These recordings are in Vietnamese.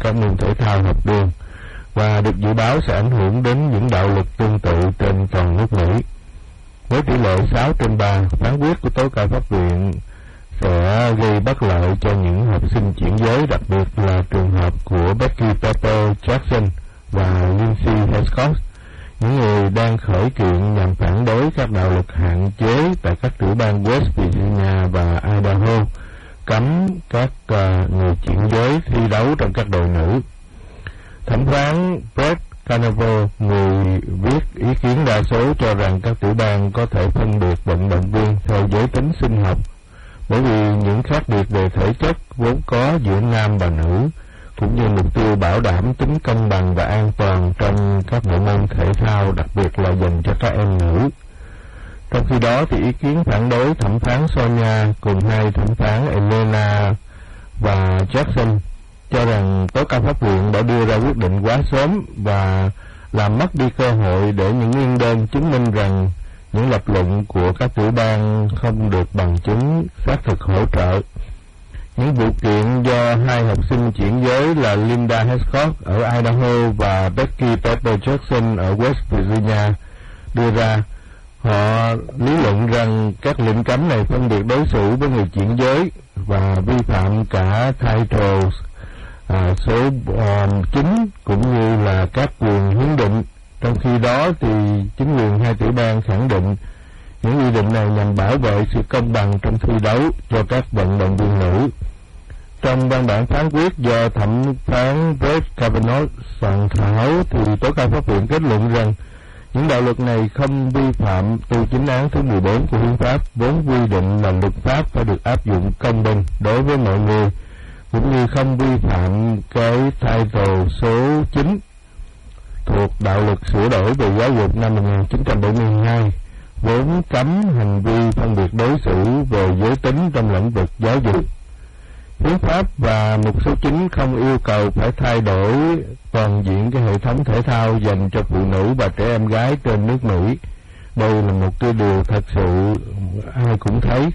các môn thể thao học đường và được dự báo sẽ ảnh hưởng đến những đạo luật tương tự trên toàn nước Mỹ. Với tỷ lệ 6/3, phán quyết của tố cáo pháp viện sẽ gây bất lợi cho những học sinh chuyển giới, đặc biệt là trường hợp của Becky Pepper Jackson và Lindsay Hescott, những người đang khởi kiện nhằm phản đối các đạo luật hạn chế tại các tiểu bang West Virginia và Idaho cấm các người chuyển giới thi đấu trong các đội nữ. Thẩm phán Brett Kavanaugh, người viết ý kiến đa số, cho rằng các tiểu bang có thể phân biệt vận động viên theo giới tính sinh học bởi vì những khác biệt về thể chất vốn có giữa nam và nữ, cũng như mục tiêu bảo đảm tính công bằng và an toàn trong các bộ môn thể thao, đặc biệt là dành cho các em nữ. Trong khi đó thì ý kiến phản đối thẩm phán Sonia cùng hai thẩm phán Elena và Jackson cho rằng tố cáo pháp viện đã đưa ra quyết định quá sớm và làm mất đi cơ hội để những nguyên đơn chứng minh rằng những lập luận của các tiểu bang không được bằng chứng xác thực hỗ trợ. Những vụ kiện do hai học sinh chuyển giới là Linda Hescott ở Idaho và Becky Pepper Jackson ở West Virginia đưa ra, họ lý luận rằng các lệnh cấm này phân biệt đối xử với người chuyển giới và vi phạm cả Title số 9 cũng như là các quyền hiến định. Trong khi đó thì chính quyền hai tiểu bang khẳng định những quy định này nhằm bảo vệ sự công bằng trong thi đấu cho các vận động viên nữ. Trong văn bản phán quyết do thẩm phán Brett Kavanaugh soạn thảo thì tố cáo pháp viện kết luận rằng những đạo luật này không vi phạm tu chính án thứ 14 của hiến pháp, vốn quy định là luật pháp phải được áp dụng công bình đối với mọi người, cũng như không vi phạm cái Title số 9 thuộc đạo luật sửa đổi về giáo dục năm 1972, vốn cấm hành vi phân biệt đối xử về giới tính trong lĩnh vực giáo dục. Hiến pháp và mục số 9 không yêu cầu phải thay đổi toàn diện cái hệ thống thể thao dành cho phụ nữ và trẻ em gái trên nước Mỹ. Đây là một cái điều thật sự ai cũng thấy.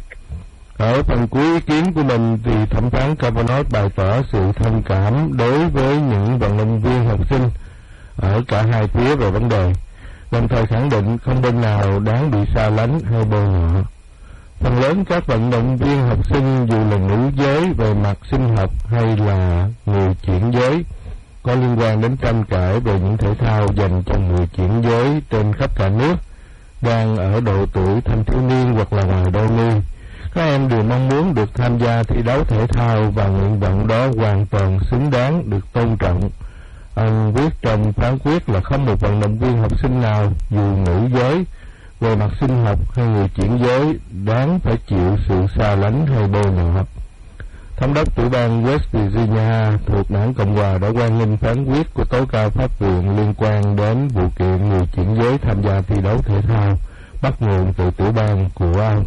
Ở phần cuối ý kiến của mình thì thẩm phán Kavanaugh bày tỏ sự thông cảm đối với những vận động viên học sinh ở cả hai phía về vấn đề, đồng thời khẳng định không bên nào đáng bị xa lánh hay bôi nhọ. Phần lớn các vận động viên học sinh dù là nữ giới về mặt sinh học hay là người chuyển giới có liên quan đến tranh cãi về những thể thao dành cho người chuyển giới trên khắp cả nước đang ở độ tuổi thanh thiếu niên hoặc là ngoài đôi mươi. Các em đều mong muốn được tham gia thi đấu thể thao và nguyện vọng đó hoàn toàn xứng đáng được tôn trọng. Ông viết trong phán quyết là không một vận động viên học sinh nào dù nữ giới về mặt sinh học hay người chuyển giới đáng phải chịu sự xa lánh hay bôi nhọ. Thống đốc tiểu bang West Virginia thuộc đảng Cộng hòa đã hoan nghênh phán quyết của tố cáo pháp viện liên quan đến vụ kiện người chuyển giới tham gia thi đấu thể thao bắt nguồn từ tiểu bang của ông.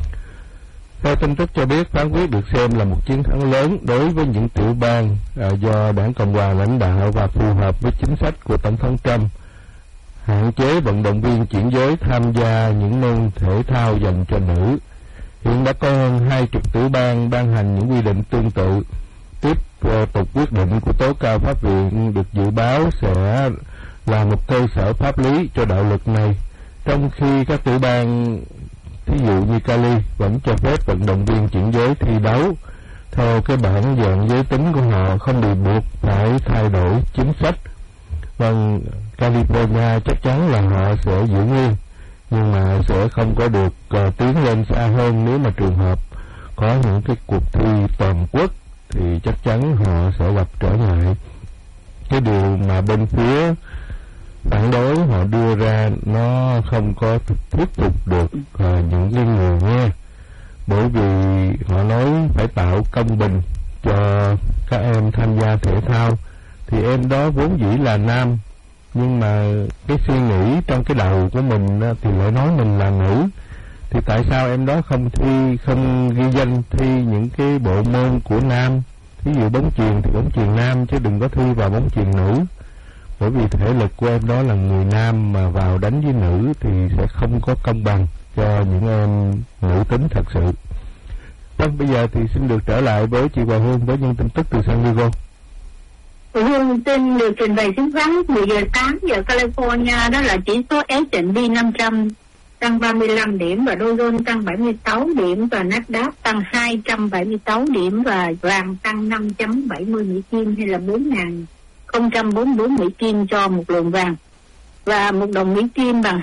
Theo tin tức cho biết, phán quyết được xem là một chiến thắng lớn đối với những tiểu bang do đảng Cộng hòa lãnh đạo và phù hợp với chính sách của Tổng thống Trump hạn chế vận động viên chuyển giới tham gia những môn thể thao dành cho nữ. Hiện đã có hơn 20 tiểu bang ban hành những quy định tương tự. Tiếp tục quyết định của tố cáo pháp viện được dự báo sẽ là một cơ sở pháp lý cho đạo luật này, trong khi các tiểu bang thí dụ như Cali vẫn cho phép vận động viên chuyển giới thi đấu theo cái bản dạng giới tính của họ, không bị buộc phải thay đổi chính sách. Vâng, California chắc chắn là họ sẽ giữ nguyên, nhưng mà sẽ không có được tiến lên xa hơn. Nếu mà trường hợp có những cái cuộc thi toàn quốc thì chắc chắn họ sẽ gặp trở ngại. Cái điều mà bên phía phản đối họ đưa ra nó không có thuyết phục được những cái người nghe, bởi vì họ nói phải tạo công bình cho các em tham gia thể thao, thì em đó vốn dĩ là nam, nhưng mà cái suy nghĩ trong cái đầu của mình thì lại nói mình là nữ. Thì tại sao em đó không ghi danh thi những cái bộ môn của nam? Ví dụ bóng chuyền thì bóng chuyền nam chứ đừng có thi vào bóng chuyền nữ, bởi vì thể lực của em đó là người nam mà vào đánh với nữ thì sẽ không có công bằng cho những em nữ tính thật sự. Vâng, bây giờ thì xin được trở lại với chị Hòa Hương với những tin tức từ San Diego. Hương tin được trình bày chứng khoán lúc 10 giờ sáng giờ California, đó là chỉ số S&P 500 tăng 35 điểm và Dow Jones tăng 76 điểm và Nasdaq tăng 276 điểm và vàng tăng 5.70 Mỹ Kim hay là 4.044 Mỹ Kim cho một lượng vàng, và một đồng Mỹ Kim bằng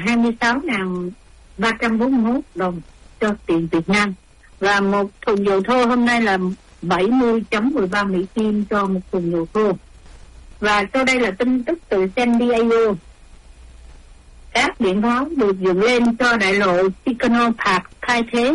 26.341 đồng cho tiền Việt Nam, và một thùng dầu thô hôm nay là 70.13 Mỹ Kim cho một thùng dầu thô. Và sau đây là tin tức từ San Diego. Các điện pháo được dựng lên cho đại lộ Sycamore Park thay thế